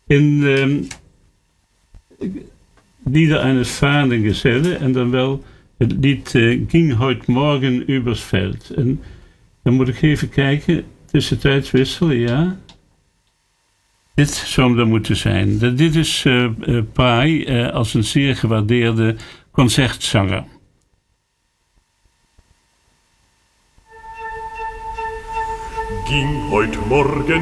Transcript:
in Lieder eines fahrenden Gesellen en dan wel het lied Ging heute Morgen übers Feld. En dan moet ik even kijken, tussentijds wisselen, ja. Dit zou hem dan moeten zijn. Dit is Pai als een zeer gewaardeerde concertzanger. Ging heute Morgen